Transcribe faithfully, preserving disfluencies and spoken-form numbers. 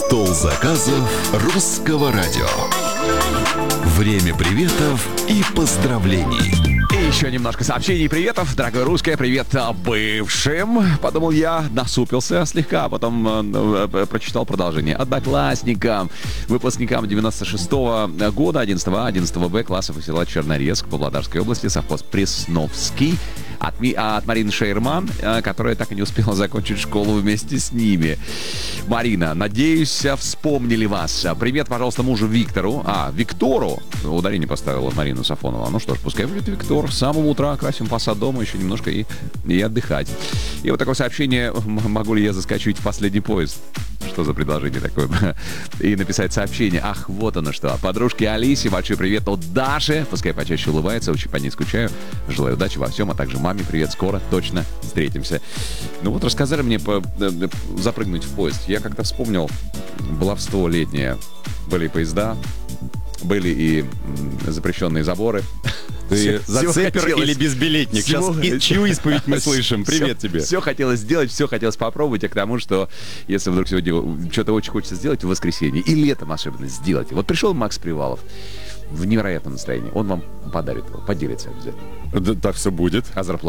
Стол заказов русского радио. Время приветов и поздравлений. И еще немножко сообщений и приветов. Дорогое русское, привет бывшим. Подумал я, насупился слегка, а потом э, э, прочитал продолжение. Одноклассникам, выпускникам девяносто шестого года, одиннадцатого А, одиннадцатого Б классов из села Чернорезск Павлодарской области, совхоз Пресновский. От, Ми, от Марины Шейерман, которая так и не успела закончить школу вместе с ними. Марина, надеюсь, вспомнили вас. Привет, пожалуйста, мужу Виктору. А, Виктору. Ударение поставила Марина Сафонова. Ну что ж, пускай будет Виктор. С самого утра красим фасад дома, еще немножко и, и отдыхать. И вот такое сообщение. Могу ли я заскочить в последний поезд? Что за предложение такое? И написать сообщение. Ах, вот оно что. Подружке Алисе большой привет от Даши. Пускай почаще улыбается, очень по ней скучаю. Желаю удачи во всем, а также маме привет. Скоро точно встретимся. Ну вот рассказали мне по, запрыгнуть в поезд. Я как-то вспомнил баловство летнее. Были поезда, были и запрещенные заборы. Ты зацепер или безбилетник? Сейчас всего... чью исповедь мы слышим? Привет все, тебе. Все хотелось сделать, все хотелось попробовать, а к тому, что если вдруг сегодня что-то очень хочется сделать в воскресенье, и летом особенно сделать. Вот пришел Макс Привалов в невероятном настроении. Он вам подарит его, поделится обязательно. Да, так все будет. А зарплата?